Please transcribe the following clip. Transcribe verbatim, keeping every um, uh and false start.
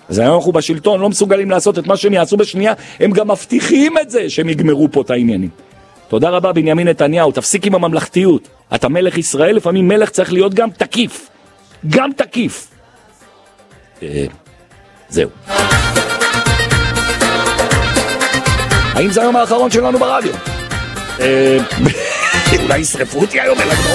אז היום אנחנו בשלטון לא מסוגלים לעשות את מה שהם יעשו בשנייה, הם גם מבטיחים את זה שהם יגמרו פה את העניינים. תודה רבה בנימין נתניהו, תפסיק עם הממלכתיות. אתה מלך ישראל, לפעמים מלך צריך להיות גם תקיף. גם תקיף. אה, זהו. האם זה היום האחרון שלנו ברדיו? אה, אולי ישרפו אותי היום אל הגמור.